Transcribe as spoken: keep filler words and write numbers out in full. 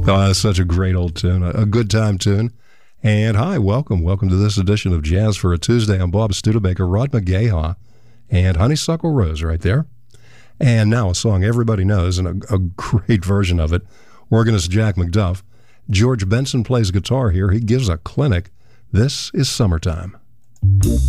Oh, that's such a great old tune, a, a good time tune. And hi, welcome. Welcome to this edition of Jazz for a Tuesday. I'm Bob Studebaker, Rod McGaha, and Honeysuckle Rose right there. And now a song everybody knows, and a, a great version of it. Organist Jack McDuff. George Benson plays guitar here. He gives a clinic. This is Summertime.